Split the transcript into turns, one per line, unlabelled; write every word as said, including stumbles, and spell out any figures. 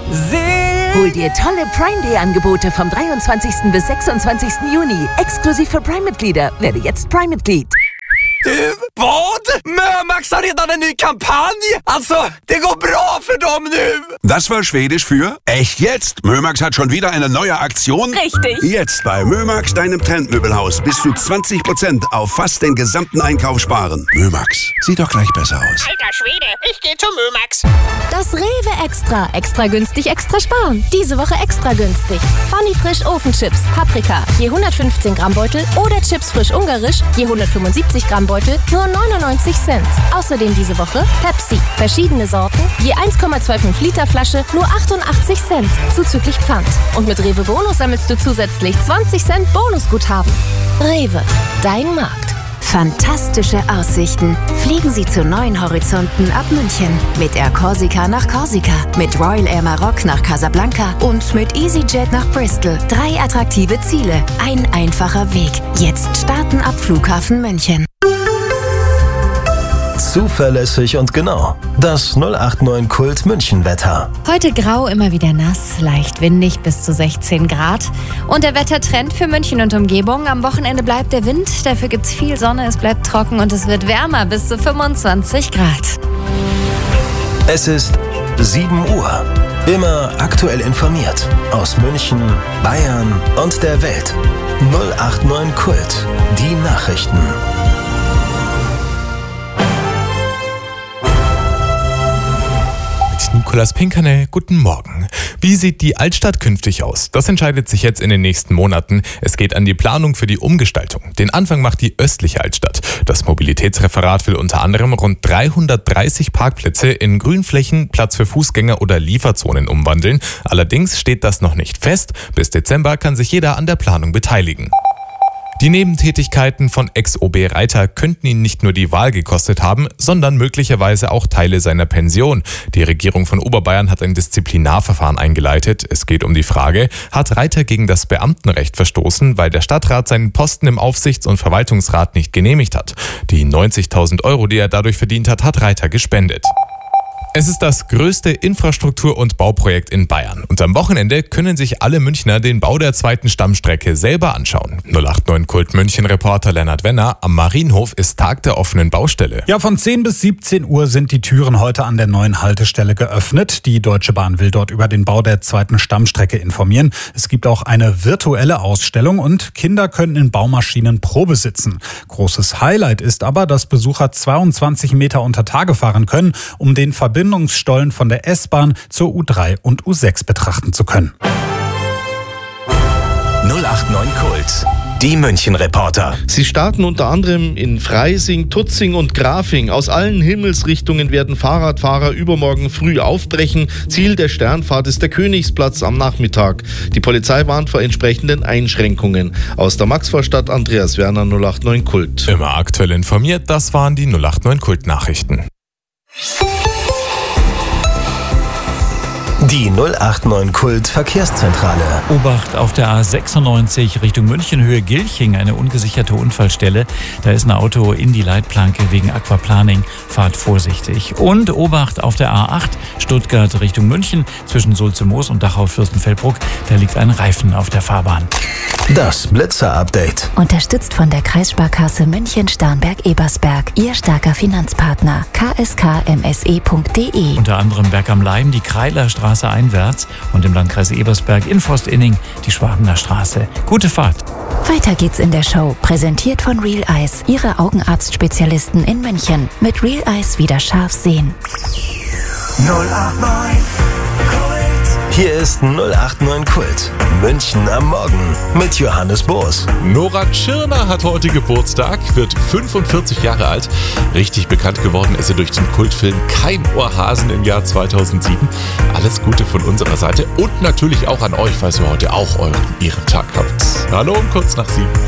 Hol dir tolle Prime Day Angebote vom dreiundzwanzigsten bis sechsundzwanzigsten Juni. Exklusiv für Prime-Mitglieder. Werde jetzt Prime-Mitglied.
Du, vad? Mömax har redan en ny kampanj! Alltså, det går bra för dem nu!
Das war Schwedisch für echt jetzt. Mömax hat schon wieder eine neue Aktion.
Richtig.
Jetzt bei Mömax, deinem Trendmöbelhaus, bis zu zwanzig Prozent auf fast den gesamten Einkauf sparen. Mömax, sieht doch gleich besser aus.
Alter Schwede, ich gehe zu Mömax.
Das Rewe Extra. Extra günstig, extra sparen. Diese Woche extra günstig. Funny Frisch Ofenchips, Paprika, je hundertfünfzehn Gramm Beutel oder Chips frisch ungarisch, je hundertfünfundsiebzig Gramm Beutel, nur neunundneunzig Cent. Außerdem diese Woche Pepsi, verschiedene Sorten, je eins Komma fünfundzwanzig Liter Flasche, nur achtundachtzig Cent, zuzüglich Pfand. Und mit Rewe Bonus sammelst du zusätzlich zwanzig Cent Bonusguthaben. Rewe, dein Markt.
Fantastische Aussichten. Fliegen Sie zu neuen Horizonten ab München. Mit Air Corsica nach Korsika, mit Royal Air Maroc nach Casablanca und mit EasyJet nach Bristol. Drei attraktive Ziele, ein einfacher Weg. Jetzt starten ab Flughafen München.
Zuverlässig und genau. Das null acht neun Kult München Wetter.
Heute grau, immer wieder nass, leicht windig bis zu sechzehn Grad. Und der Wettertrend für München und Umgebung. Am Wochenende bleibt der Wind, dafür gibt's viel Sonne, es bleibt trocken und es wird wärmer bis zu fünfundzwanzig Grad.
Es ist sieben Uhr. Immer aktuell informiert. Aus München, Bayern und der Welt. null acht neun Kult. Die Nachrichten.
Nikolaus Pinkernel, guten Morgen. Wie sieht die Altstadt künftig aus? Das entscheidet sich jetzt in den nächsten Monaten. Es geht an die Planung für die Umgestaltung. Den Anfang macht die östliche Altstadt. Das Mobilitätsreferat will unter anderem rund dreihundertdreißig Parkplätze in Grünflächen, Platz für Fußgänger oder Lieferzonen umwandeln. Allerdings steht das noch nicht fest. Bis Dezember kann sich jeder an der Planung beteiligen. Die Nebentätigkeiten von Ex-O B Reiter könnten ihn nicht nur die Wahl gekostet haben, sondern möglicherweise auch Teile seiner Pension. Die Regierung von Oberbayern hat ein Disziplinarverfahren eingeleitet. Es geht um die Frage, hat Reiter gegen das Beamtenrecht verstoßen, weil der Stadtrat seinen Posten im Aufsichts- und Verwaltungsrat nicht genehmigt hat. Die neunzigtausend Euro, die er dadurch verdient hat, hat Reiter gespendet. Es ist das größte Infrastruktur- und Bauprojekt in Bayern. Und am Wochenende können sich alle Münchner den Bau der zweiten Stammstrecke selber anschauen. null acht neun Kult München-Reporter Lennart Wenner, am Marienhof ist Tag der offenen Baustelle.
Ja, von zehn bis siebzehn Uhr sind die Türen heute an der neuen Haltestelle geöffnet. Die Deutsche Bahn will dort über den Bau der zweiten Stammstrecke informieren. Es gibt auch eine virtuelle Ausstellung und Kinder können in Baumaschinen Probe sitzen. Großes Highlight ist aber, dass Besucher zweiundzwanzig Meter unter Tage fahren können, um den Verbindungsstollen von der S-Bahn zur U drei und U sechs betrachten zu können.
null acht neun Kult. Die München-Reporter.
Sie starten unter anderem in Freising, Tutzing und Grafing. Aus allen Himmelsrichtungen werden Fahrradfahrer übermorgen früh aufbrechen. Ziel der Sternfahrt ist der Königsplatz am Nachmittag. Die Polizei warnt vor entsprechenden Einschränkungen. Aus der Maxvorstadt Andreas Werner, null acht neun Kult.
Immer aktuell informiert, das waren die null acht neun Kult-Nachrichten.
Die null acht neun Kult Verkehrszentrale.
Obacht auf der A sechsundneunzig Richtung München Höhe Gilching, eine ungesicherte Unfallstelle. Da ist ein Auto in die Leitplanke wegen Aquaplaning. Fahrt vorsichtig. Und Obacht auf der A acht Stuttgart Richtung München zwischen Sulze-Moos und Dachau-Fürstenfeldbruck. Da liegt ein Reifen auf der Fahrbahn.
Das Blitzer-Update.
Unterstützt von der Kreissparkasse München-Starnberg-Ebersberg. Ihr starker Finanzpartner. k s k m s e punkt d e.
Unter anderem Berg am Leim, die Kreilerstraße einwärts und im Landkreis Ebersberg in Forst-Inning die Schwabener Straße. Gute Fahrt.
Weiter geht's in der Show. Präsentiert von Real Eyes. Ihre Augenarztspezialisten in München. Mit Real Eyes wieder scharf sehen.
null acht neun Hier ist null acht neun Kult. München am Morgen mit Johannes Boos.
Nora Tschirner hat heute Geburtstag, wird fünfundvierzig Jahre alt. Richtig bekannt geworden ist sie durch den Kultfilm Kein Ohrhasen im Jahr zweitausendsieben. Alles Gute von unserer Seite und natürlich auch an euch, falls ihr heute auch euren Ehrentag habt. Hallo um kurz nach sieben.